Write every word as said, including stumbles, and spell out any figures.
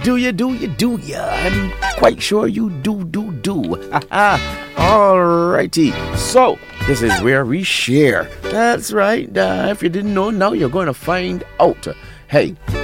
Do you, do you, do you? I'm quite sure you do, do, do. Alrighty. So, this is where we share. That's right. Uh, if you didn't know, now you're going to find out. Hey,